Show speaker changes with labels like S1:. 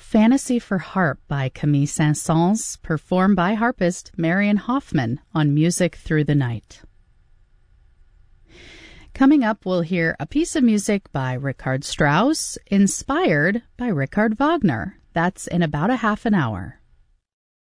S1: Fantasy for Harp by Camille Saint-Saëns, performed by harpist Marian Hoffman on Music Through the Night. Coming up, we'll hear a piece of music by Richard Strauss, inspired by Richard Wagner. That's in about a half an hour.